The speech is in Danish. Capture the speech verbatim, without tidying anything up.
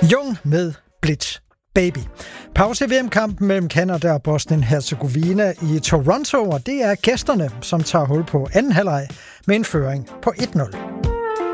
Jung med Blitz Baby. Pause i V M-kampen mellem Canada og Bosnien-Herzegovina i Toronto, og det er gæsterne, som tager hul på anden halvleg med en føring på et nul.